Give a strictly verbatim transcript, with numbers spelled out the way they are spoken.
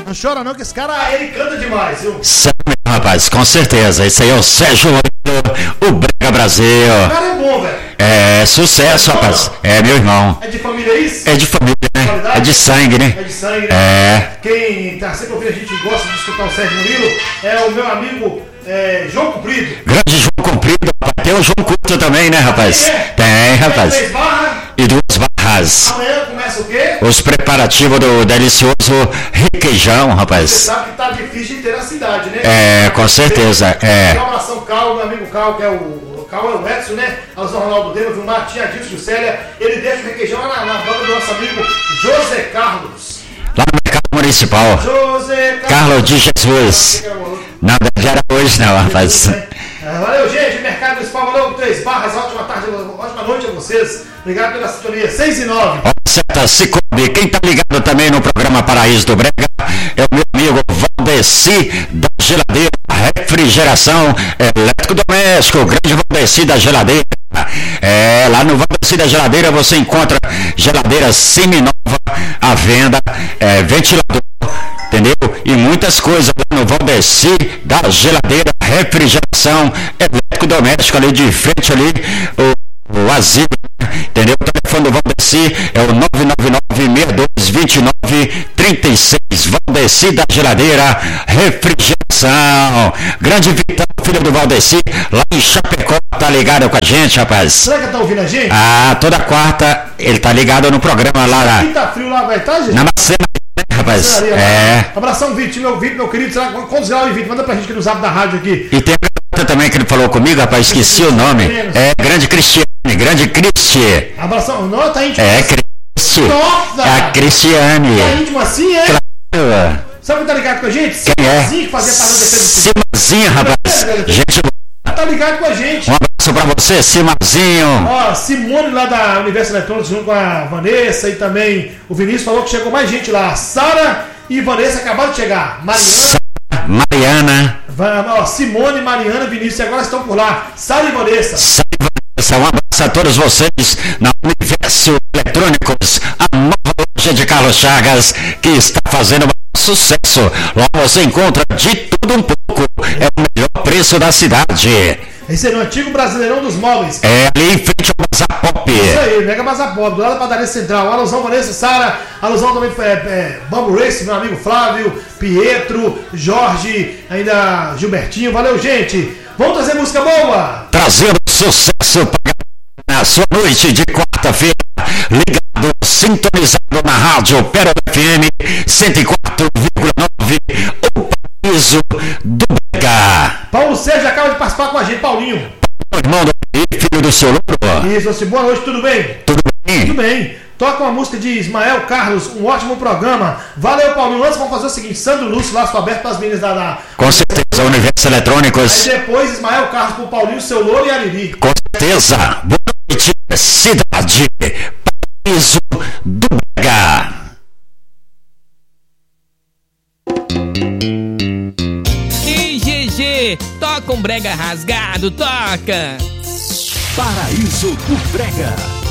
Não chora não, que esse cara, ele canta demais, viu? Sério, rapaz, com certeza. Esse aí é o Sérgio Loureiro, o Brega Brasil. O cara é bom, velho. É, sucesso, é rapaz. Não? É, meu irmão. É de família isso? É de família, né? Qualidade? É de sangue, né? É de sangue, né? É. Quem tá sempre ouvindo a gente gosta de escutar o Sérgio Murilo é o meu amigo é, João Comprido. Grande João Comprido, rapaz. Tem o João Curto também, né, rapaz? Tem, é. Tem, rapaz. Tem três barras. E duas barras. Amanhã começa o quê? Os preparativos do delicioso requeijão, rapaz. Você sabe que tá difícil de ter na cidade, né? É, com certeza, é. Tem uma abração Cal, meu amigo Cal, que é o... Cal é o Edson, né? Alusão Ronaldo Dema, Vilmar, Tia Dilson Célia. Ele deixa o requeijão lá na, na banda do nosso amigo José Carlos. Lá no mercado municipal. José Carlos. Carlos de Jesus. Nada de era hoje não, rapaz. Valeu, gente. Mercado Municipal, valeu, Três Barras. Ótima tarde, ótima noite a vocês. Obrigado pela sintonia. seis e nove. Certa Cicobi. Quem tá ligado também no programa Paraíso do Brega é o meu amigo Valdeci da Geladeira Refrigeração Elétrico Doméstico. O grande Valdeci da Geladeira. É, lá no Valdeci da Geladeira você encontra geladeira seminova à venda, é, ventilador, entendeu? E muitas coisas lá no Valdeci da Geladeira Refrigeração Elétrico Doméstico, ali de frente ali, o, o asilo, entendeu? O telefone do Valdeci é o nove nove nove, seis dois dois nove, três seis. Valdeci da Geladeira Refrigeração. Grande Vitão, filho do Valdeci, lá em Chapecó, tá ligado com a gente, rapaz. Será que tá ouvindo a gente? Ah, toda quarta ele tá ligado no programa lá. Aqui tá frio lá, vai estar, gente? Na Macena, né, rapaz? É. Abração, Vitor, meu Vitor, meu querido. Será quantos graus, Vitor? Manda pra gente aqui no zap da rádio aqui. E tem a também que ele falou comigo, rapaz, esqueci o nome. É, grande Cristiane, grande Cristi. Abração, não, tá íntimo. É, Cristi. Nossa! É a Cristiane. Tá íntimo assim, é? Claro. Sabe quem tá ligado com a gente? Quem é? Simazinho, que fazia parte da defesa do Simazinho, rapaz. Gente tá ligado com a gente. Um abraço pra você, Simazinho. Ó, Simone lá da Universo Eletrônicos junto com a Vanessa e também o Vinícius falou que chegou mais gente lá. Sara e Vanessa acabaram de chegar. Mariana. Mariana. Ó, Simone, Mariana, Vinícius agora estão por lá. Sara e Vanessa. Sara e Vanessa, um abraço a todos vocês na Universo Eletrônicos, a nova loja de Carlos Chagas que está fazendo sucesso. Lá você encontra de tudo um pouco. É o melhor preço da cidade. Esse é o antigo Brasileirão dos Móveis. É ali em frente ao Bazar Pop. Isso aí, Mega Bazar Pop, do lado da padaria central. Alusão Vanessa, Sara, alusão também é, é, Bambu Race, meu amigo Flávio, Pietro, Jorge, ainda Gilbertinho. Valeu, gente. Vamos trazer música boa? Trazendo sucesso para a sua noite de quarta-feira. Ligado, sintonizado na rádio Pérola F M cento e quatro vírgula nove, o Paraíso do Brega. Paulo Sérgio acaba de participar com a gente, Paulinho. Paulo, irmão do filho do seu Louro. Isso, assim, boa noite, tudo bem? Tudo bem? Tudo bem. Toca uma música de Ismael Carlos, um ótimo programa. Valeu, Paulinho. Antes vamos fazer o seguinte, Sandro Lúcio, laço aberto para as meninas da, da... Com certeza, Universo Eletrônicos. Aí depois Ismael Carlos pro Paulinho, seu Louro e Ariri. Com certeza. Boa noite, cidade. Paraíso do Brega. E G G, toca um brega rasgado, toca. Paraíso do Brega.